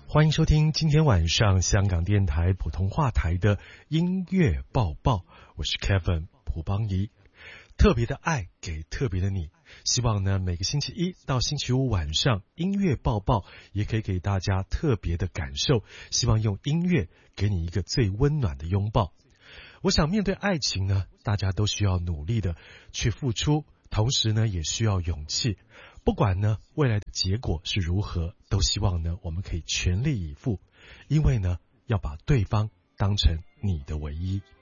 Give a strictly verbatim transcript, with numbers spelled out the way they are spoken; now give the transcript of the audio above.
欢迎收听今天晚上香港电台普通话台的音乐报报，我是 Kevin 蒲邦仪。特别的爱给特别的你，希望呢每个星期一到星期五晚上音乐报报也可以给大家特别的感受，希望用音乐给你一个最温暖的拥抱。我想面对爱情呢，大家都需要努力的去付出，同时呢也需要勇气。不管呢未来的结果是如何，都希望呢我们可以全力以赴，因为呢要把对方当成你的唯一。